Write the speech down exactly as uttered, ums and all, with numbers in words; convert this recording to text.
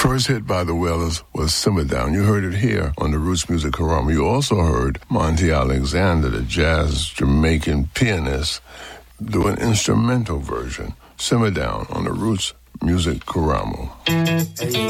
first hit by the Wailers was Simmer Down. You heard it here on the Roots Music Karama. You also heard Monty Alexander, the jazz Jamaican pianist, do an instrumental version, Simmer Down, on the Roots Music Karama. Hey.